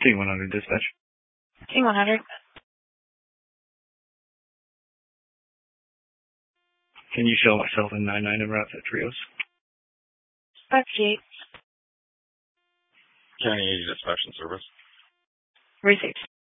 T100 dispatch. T100. Can you show myself in 99 and route to Trios? 58. County 80 dispatch and service. Received.